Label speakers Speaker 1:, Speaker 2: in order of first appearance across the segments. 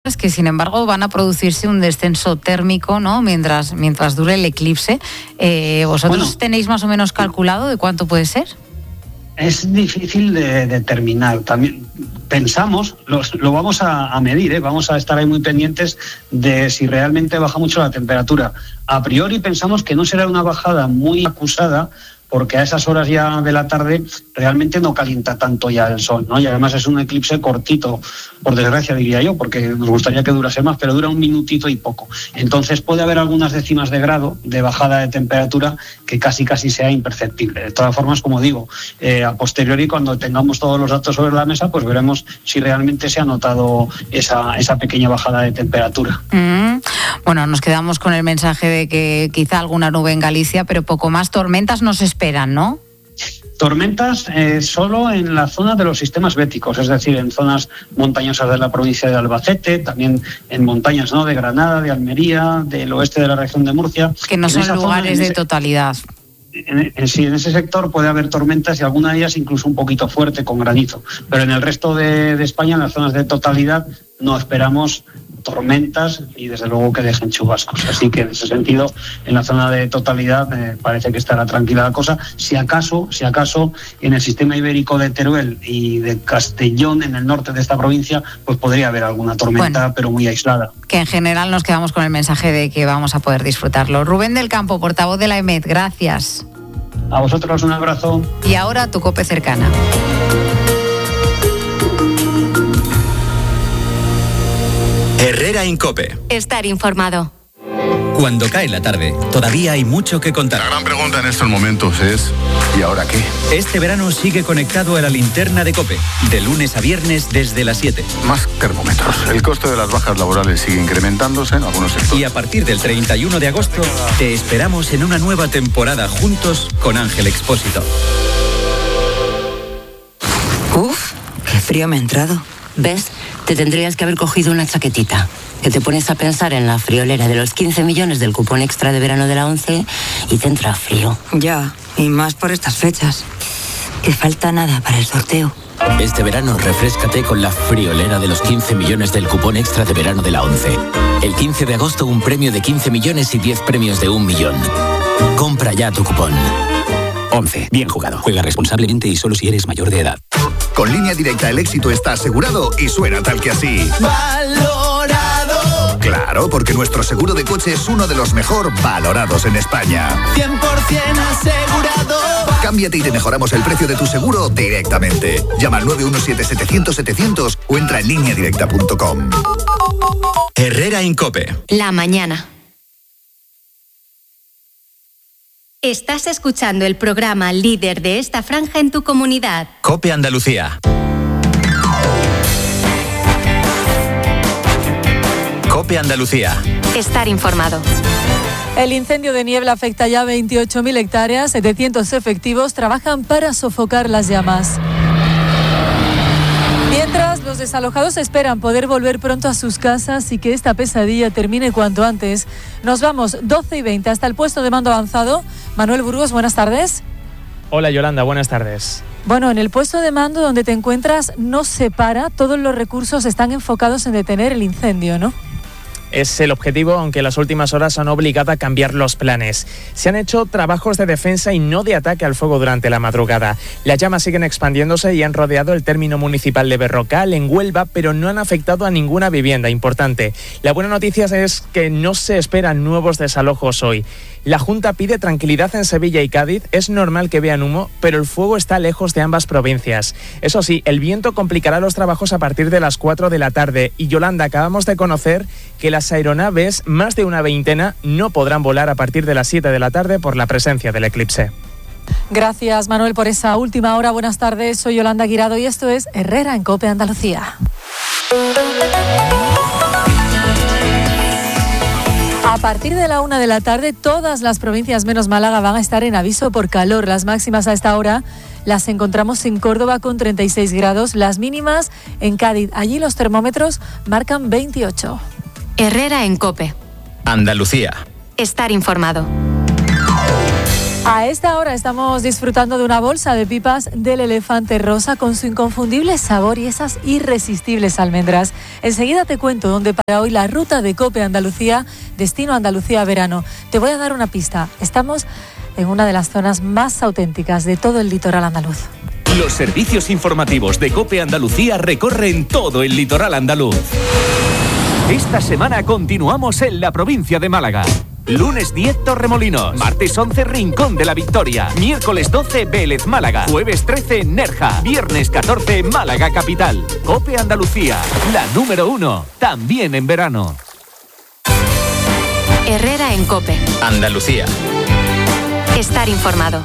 Speaker 1: es que, sin embargo, van a producirse un descenso térmico, ¿no? Mientras dure el eclipse. ¿Vosotros tenéis más o menos calculado de cuánto puede ser?
Speaker 2: Es difícil de determinar. También pensamos, lo vamos a medir, vamos a estar ahí muy pendientes de si realmente baja mucho la temperatura. A priori pensamos que no será una bajada muy acusada, porque a esas horas ya de la tarde realmente no calienta tanto ya el sol, ¿no? Y además es un eclipse cortito, por desgracia diría yo, porque nos gustaría que durase más, pero dura un minutito y poco. Entonces puede haber algunas décimas de grado de bajada de temperatura que casi sea imperceptible. De todas formas, como digo, a posteriori, cuando tengamos todos los datos sobre la mesa, pues veremos si realmente se ha notado esa pequeña bajada de temperatura.
Speaker 1: Bueno, nos quedamos con el mensaje de que quizá alguna nube en Galicia, pero poco más. Tormentas nos esperan, ¿no?
Speaker 2: Tormentas solo en la zona de los sistemas béticos, es decir, en zonas montañosas de la provincia de Albacete, también en montañas, ¿no?, de Granada, de Almería, del oeste de la región de Murcia.
Speaker 1: Que no son lugares de totalidad.
Speaker 2: Sí, en ese sector puede haber tormentas y alguna de ellas incluso un poquito fuerte con granizo, pero en el resto de España, en las zonas de totalidad, no esperamos tormentas y desde luego que dejen chubascos. Así que en ese sentido, en la zona de totalidad parece que estará tranquila la cosa. Si acaso en el sistema ibérico de Teruel y de Castellón, en el norte de esta provincia, pues podría haber alguna tormenta, pero muy aislada.
Speaker 1: Que en general nos quedamos con el mensaje de que vamos a poder disfrutarlo. Rubén del Campo, portavoz de la EMET, gracias.
Speaker 2: A vosotros un abrazo.
Speaker 1: Y ahora tu COPE cercana.
Speaker 3: Herrera en COPE.
Speaker 4: Estar informado.
Speaker 3: Cuando cae la tarde, todavía hay mucho que contar.
Speaker 5: La gran pregunta en estos momentos es, ¿y ahora qué?
Speaker 3: Este verano sigue conectado a la linterna de COPE, de lunes a viernes desde las 7.
Speaker 5: Más termómetros. El coste de las bajas laborales sigue incrementándose en algunos sectores.
Speaker 3: Y a partir del 31 de agosto, te esperamos en una nueva temporada juntos con Ángel Expósito.
Speaker 6: Uf, qué frío me ha entrado. ¿Ves? Te tendrías que haber cogido una chaquetita. Que te pones a pensar en la friolera de los 15 millones del cupón extra de verano de la 11 y te entra frío. Ya, y más por estas fechas. Que falta nada para el sorteo.
Speaker 7: Este verano refréscate con la friolera de los 15 millones del cupón extra de verano de la 11. El 15 de agosto un premio de 15 millones y 10 premios de 1 millón. Compra ya tu cupón. 11. Bien jugado. Juega responsablemente y solo si eres mayor de edad.
Speaker 8: Con Línea Directa el éxito está asegurado y suena tal que así.
Speaker 9: ¡Valorado!
Speaker 8: Claro, porque nuestro seguro de coche es uno de los mejor valorados en España.
Speaker 9: 100% asegurado.
Speaker 8: Cámbiate y te mejoramos el precio de tu seguro directamente. Llama al 917-700-700 o entra en lineadirecta.com.
Speaker 3: Herrera en COPE.
Speaker 4: La mañana. Estás escuchando el programa líder de esta franja en tu comunidad.
Speaker 3: COPE Andalucía. COPE Andalucía.
Speaker 4: Estar informado.
Speaker 10: El incendio de niebla afecta ya 28.000 hectáreas. 700 efectivos trabajan para sofocar las llamas. Mientras, los desalojados esperan poder volver pronto a sus casas y que esta pesadilla termine cuanto antes. Nos vamos 12:20 hasta el puesto de mando avanzado. Manuel Burgos, buenas tardes.
Speaker 11: Hola Yolanda, buenas tardes.
Speaker 10: Bueno, en el puesto de mando donde te encuentras no se para, todos los recursos están enfocados en detener el incendio, ¿no?
Speaker 11: Es el objetivo, aunque las últimas horas han obligado a cambiar los planes. Se han hecho trabajos de defensa y no de ataque al fuego durante la madrugada. Las llamas siguen expandiéndose y han rodeado el término municipal de Berrocal, en Huelva, pero no han afectado a ninguna vivienda importante. La buena noticia es que no se esperan nuevos desalojos hoy. La Junta pide tranquilidad en Sevilla y Cádiz. Es normal que vean humo, pero el fuego está lejos de ambas provincias. Eso sí, el viento complicará los trabajos a partir de las 4 de la tarde. Y Yolanda, acabamos de conocer que las aeronaves, más de una veintena, no podrán volar a partir de las 7 de la tarde por la presencia del eclipse.
Speaker 10: Gracias, Manuel, por esa última hora. Buenas tardes, soy Yolanda Guirado y esto es Herrera en COPE Andalucía. A partir de la 1 de la tarde, todas las provincias menos Málaga van a estar en aviso por calor. Las máximas a esta hora las encontramos en Córdoba con 36 grados, las mínimas en Cádiz. Allí los termómetros marcan 28.
Speaker 4: Herrera en COPE.
Speaker 3: Andalucía.
Speaker 4: Estar informado.
Speaker 10: A esta hora estamos disfrutando de una bolsa de pipas del Elefante Rosa con su inconfundible sabor y esas irresistibles almendras. Enseguida te cuento dónde para hoy la ruta de COPE Andalucía, destino Andalucía verano. Te voy a dar una pista. Estamos en una de las zonas más auténticas de todo el litoral andaluz.
Speaker 12: Los servicios informativos de COPE Andalucía recorren todo el litoral andaluz. Esta semana continuamos en la provincia de Málaga. Lunes 10, Torremolinos. Martes 11, Rincón de la Victoria. Miércoles 12, Vélez, Málaga. Jueves 13, Nerja. Viernes 14, Málaga Capital. COPE Andalucía, la número 1, también en verano.
Speaker 4: Herrera en COPE.
Speaker 3: Andalucía.
Speaker 4: Estar informado.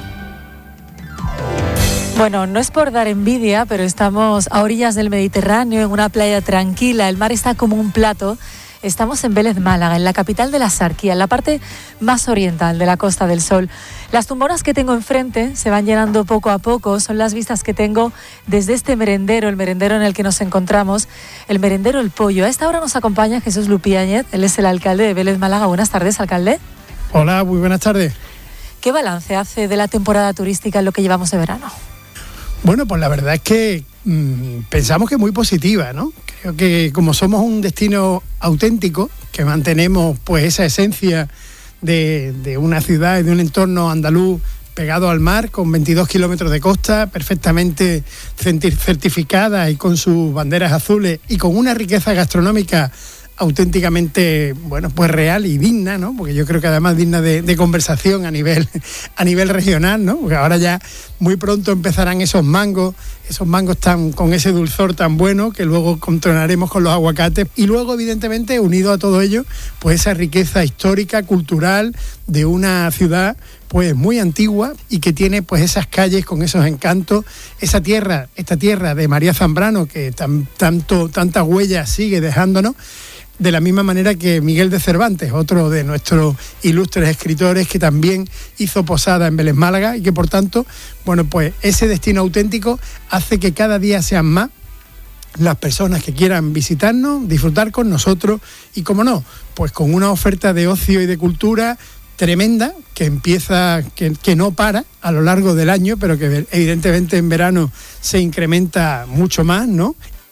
Speaker 10: Bueno, no es por dar envidia, pero estamos a orillas del Mediterráneo, en una playa tranquila. El mar está como un plato. Estamos en Vélez, Málaga, en la capital de la Sarquía, en la parte más oriental de la Costa del Sol. Las tumbonas que tengo enfrente se van llenando poco a poco, son las vistas que tengo desde este merendero, el merendero en el que nos encontramos, el merendero El Pollo. A esta hora nos acompaña Jesús Lupiáñez, él es el alcalde de Vélez, Málaga. Buenas tardes, alcalde.
Speaker 13: Hola, muy buenas tardes.
Speaker 10: ¿Qué balance hace de la temporada turística en lo que llevamos de verano?
Speaker 13: Bueno, pues la verdad es que pensamos que muy positiva, ¿no? Creo que como somos un destino auténtico, que mantenemos pues esa esencia de una ciudad y de un entorno andaluz pegado al mar, con 22 kilómetros de costa, perfectamente certificada y con sus banderas azules y con una riqueza gastronómica auténticamente, bueno, pues real y digna, ¿no? Porque yo creo que además digna de conversación a nivel regional, ¿no? Porque ahora ya muy pronto empezarán esos mangos tan con ese dulzor tan bueno que luego contornaremos con los aguacates. Y luego, evidentemente, unido a todo ello, pues esa riqueza histórica, cultural de una ciudad pues muy antigua y que tiene pues esas calles con esos encantos, esta tierra de María Zambrano que tanta huella sigue dejándonos, de la misma manera que Miguel de Cervantes, otro de nuestros ilustres escritores que también hizo posada en Vélez, Málaga, y que por tanto, bueno, pues ese destino auténtico hace que cada día sean más las personas que quieran visitarnos, disfrutar con nosotros y, como no, pues con una oferta de ocio y de cultura tremenda que empieza, que no para a lo largo del año, pero que evidentemente en verano se incrementa mucho más, ¿no?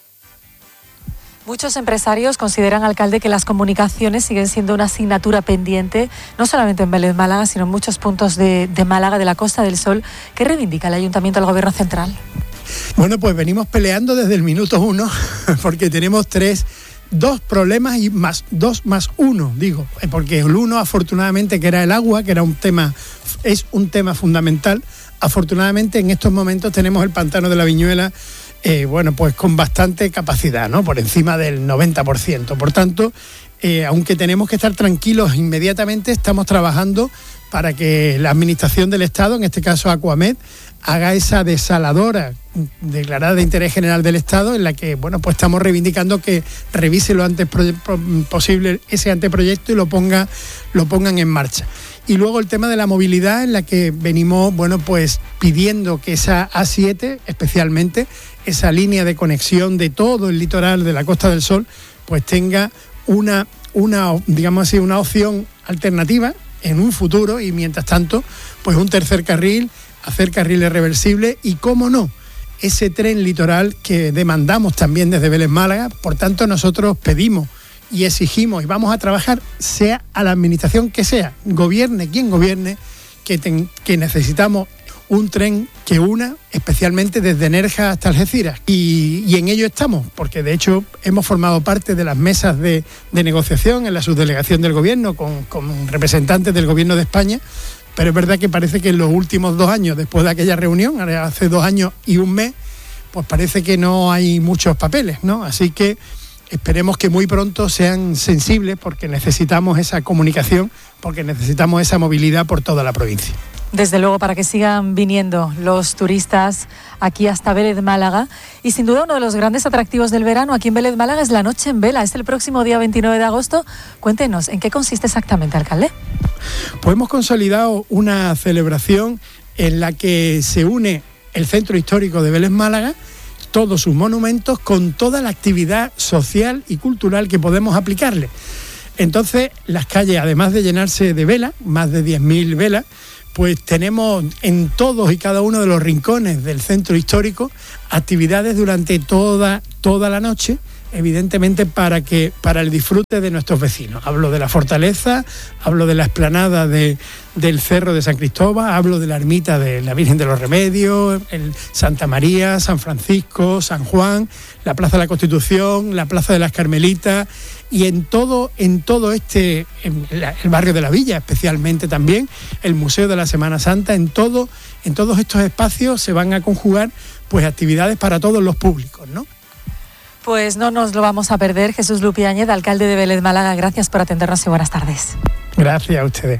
Speaker 10: Muchos empresarios consideran, alcalde, que las comunicaciones siguen siendo una asignatura pendiente, no solamente en Vélez, Málaga, sino en muchos puntos de Málaga, de la Costa del Sol. ¿Qué reivindica el Ayuntamiento del Gobierno Central?
Speaker 13: Bueno, pues venimos peleando desde el minuto 1, porque tenemos dos problemas y dos más uno, digo, porque el uno, afortunadamente, que era el agua, que es un tema fundamental. Afortunadamente, en estos momentos tenemos el pantano de la Viñuela, bueno, pues con bastante capacidad, ¿no? Por encima del 90%. Por tanto, aunque tenemos que estar tranquilos inmediatamente, estamos trabajando para que la Administración del Estado, en este caso Aquamed, haga esa desaladora declarada de interés general del Estado, en la que, bueno, pues estamos reivindicando que revise lo antes posible ese anteproyecto y lo pongan en marcha. Y luego el tema de la movilidad, en la que venimos, bueno, pues pidiendo que esa A7, especialmente esa línea de conexión de todo el litoral de la Costa del Sol, pues tenga una digamos así, una opción alternativa en un futuro, y mientras tanto, pues un tercer carril, hacer carriles reversibles y, cómo no, ese tren litoral que demandamos también desde Vélez, Málaga. Por tanto, nosotros pedimos y exigimos y vamos a trabajar, sea a la administración que sea, gobierne quien gobierne, que necesitamos un tren que una, especialmente desde Nerja hasta Algeciras. Y en ello estamos, porque de hecho hemos formado parte de las mesas de negociación en la subdelegación del gobierno con representantes del gobierno de España, pero es verdad que parece que en los últimos 2 años, después de aquella reunión, hace 2 años y un mes, pues parece que no hay muchos papeles, ¿no? Así que esperemos que muy pronto sean sensibles, porque necesitamos esa comunicación, porque necesitamos esa movilidad por toda la provincia.
Speaker 10: Desde luego, para que sigan viniendo los turistas aquí hasta Vélez, Málaga. Y sin duda uno de los grandes atractivos del verano aquí en Vélez, Málaga, es la Noche en Vela. Es el próximo día 29 de agosto. Cuéntenos, ¿en qué consiste exactamente, alcalde?
Speaker 13: Pues hemos consolidado una celebración en la que se une el Centro Histórico de Vélez, Málaga, todos sus monumentos, con toda la actividad social y cultural que podemos aplicarle. Entonces, las calles, además de llenarse de velas, más de 10.000 velas, pues tenemos en todos y cada uno de los rincones del centro histórico actividades durante toda la noche, evidentemente para el disfrute de nuestros vecinos. Hablo de la fortaleza, hablo de la explanada del Cerro de San Cristóbal, hablo de la ermita de la Virgen de los Remedios, el Santa María, San Francisco, San Juan, la Plaza de la Constitución, la Plaza de las Carmelitas, y en todo el barrio de la Villa, especialmente también el Museo de la Semana Santa. En todos estos espacios se van a conjugar pues actividades para todos los públicos, ¿no?
Speaker 10: Pues no nos lo vamos a perder. Jesús Lupiáñez, alcalde de Vélez Málaga, gracias por atendernos y buenas tardes.
Speaker 13: Gracias a ustedes.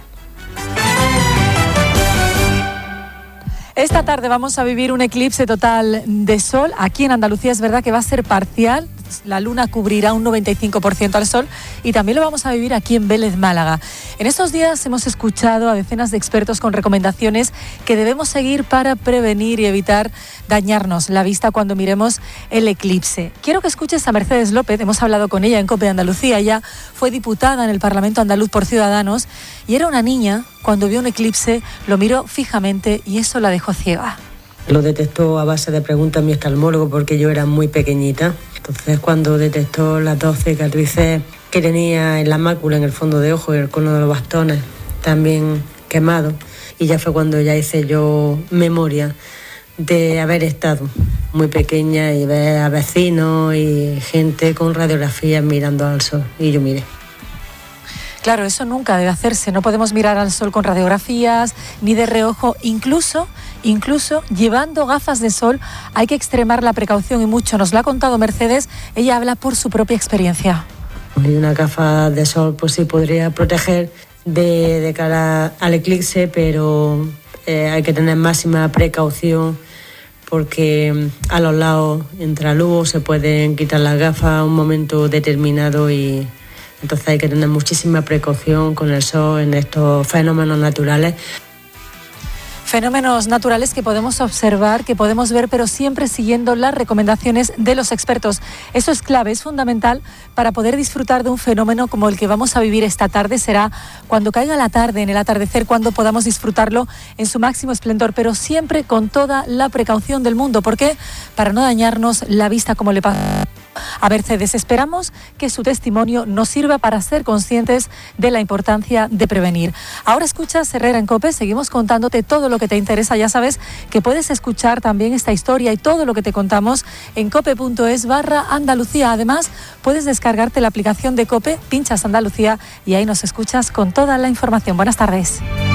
Speaker 10: Esta tarde vamos a vivir un eclipse total de sol. Aquí en Andalucía es verdad que va a ser parcial. La luna cubrirá un 95% al sol y también lo vamos a vivir aquí en Vélez Málaga. En estos días hemos escuchado a decenas de expertos con recomendaciones que debemos seguir para prevenir y evitar dañarnos la vista cuando miremos el eclipse. Quiero que escuches a Mercedes López. Hemos hablado con ella en COPE Andalucía. Ella fue diputada en el Parlamento Andaluz por Ciudadanos y era una niña. Cuando vio un eclipse lo miró fijamente y eso la dejó ciega.
Speaker 14: Lo detectó a base de preguntas a mi oftalmólogo porque yo era muy pequeñita. Entonces, cuando detectó las 12 cicatrices que tenía en la mácula, en el fondo de ojo y el cono de los bastones también quemado, y ya fue cuando ya hice yo memoria de haber estado muy pequeña y ver a vecinos y gente con radiografías mirando al sol. Y yo miré.
Speaker 10: Claro, eso nunca debe hacerse. No podemos mirar al sol con radiografías ni de reojo. Incluso llevando gafas de sol hay que extremar la precaución y mucho. Nos lo ha contado Mercedes. Ella habla por su propia experiencia.
Speaker 14: Y una gafa de sol pues sí podría proteger de cara al eclipse, pero hay que tener máxima precaución porque a los lados entra luz, se pueden quitar las gafas a un momento determinado y entonces hay que tener muchísima precaución con el sol en estos fenómenos naturales.
Speaker 10: Fenómenos naturales que podemos observar, que podemos ver, pero siempre siguiendo las recomendaciones de los expertos. Eso es clave, es fundamental para poder disfrutar de un fenómeno como el que vamos a vivir esta tarde. Será cuando caiga la tarde, en el atardecer, cuando podamos disfrutarlo en su máximo esplendor, pero siempre con toda la precaución del mundo. ¿Por qué? Para no dañarnos la vista como le pasa a Mercedes. Esperamos que su testimonio nos sirva para ser conscientes de la importancia de prevenir. Ahora escuchas Herrera en COPE, seguimos contándote todo lo que te interesa. Ya sabes que puedes escuchar también esta historia y todo lo que te contamos en cope.es/Andalucía. Además, puedes descargarte la aplicación de COPE, pinchas Andalucía y ahí nos escuchas con toda la información. Buenas tardes.